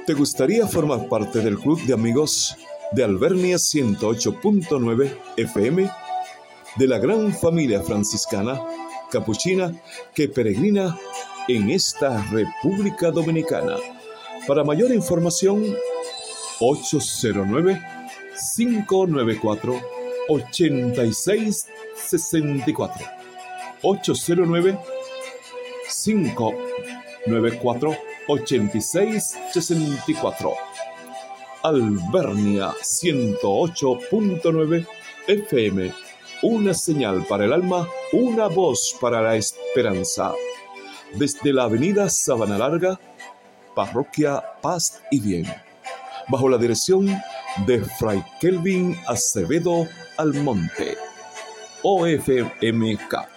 ¿Te gustaría formar parte del club de amigos de Alvernia 108.9 FM, de la gran familia franciscana capuchina que peregrina en esta República Dominicana? Para mayor información, 809-594-8664. 809-594-8664. Alvernia 108.9 FM. Una señal para el alma, una voz para la esperanza. Desde la avenida Sabana Larga, Parroquia Paz y Bien, bajo la dirección de Fray Kelvin Acevedo Almonte, OFMK.